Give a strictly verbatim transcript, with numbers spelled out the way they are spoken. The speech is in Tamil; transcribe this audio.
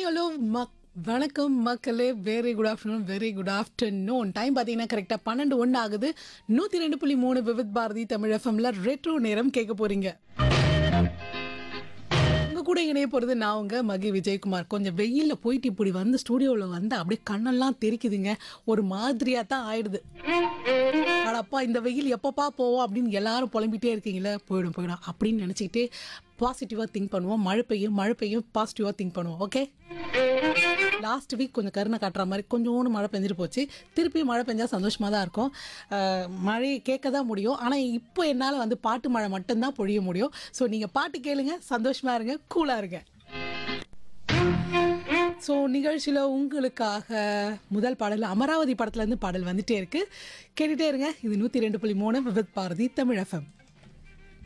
ஹலோ மக் வணக்கம் மக்களே. Very good afternoon very good afternoon. Time பார்த்தீங்கன்னா கரெக்டாக பன்னெண்டு ஒன்று ஆகுது. நூற்றி ரெண்டு புள்ளி மூணு விவித் பாரதி தமிழ் எஃப்எம்ல ரெட்ரோ நேரம் கேட்க போறீங்க. உங்க கூட இணைய போகிறது நான் உங்க மகி விஜயகுமார். கொஞ்சம் வெயிலில் போயிட்டு இப்படி வந்து ஸ்டூடியோவில் வந்து அப்படியே கண்ணெல்லாம் தெரிக்குதுங்க. ஒரு மாதிரியாக தான் ஆயிடுது. அடப்பா இந்த வெயில் எப்பப்பா போவோம் அப்படின்னு எல்லாரும் புலம்பிட்டே இருக்கீங்களே. போயிடும் போயிடும் அப்படின்னு நினச்சிக்கிட்டு பாசிட்டிவாக திங்க் பண்ணுவோம். மழை பெய்யும் மழை பெய்யும் பாசிட்டிவாக திங்க் பண்ணுவோம். ஓகே, லாஸ்ட் வீக் கொஞ்சம் கருணை காட்டுற மாதிரி கொஞ்சோண்டு மழை பெஞ்சிட்டு போச்சு. திருப்பி மழை பெஞ்சால் சந்தோஷமாக தான் இருக்கும். அஹ், மழையை கேட்க தான் முடியும். ஆனால் இப்போ என்னால் வந்து பாட்டு மழை மட்டும்தான் பொழிய முடியும். ஸோ நீங்கள் பாட்டு கேளுங்க, சந்தோஷமாக இருங்க, கூலாக இருங்க. ஸோ நிகழ்ச்சியில் உங்களுக்காக முதல் பாடல் அமராவதி படத்துலேருந்து பாடல் வந்துட்டே இருக்கு. கேட்டுகிட்டே இருங்க. இது நூற்றி ரெண்டு புள்ளி மூணு விவித் பாரதி தமிழ் எஃப்எம்.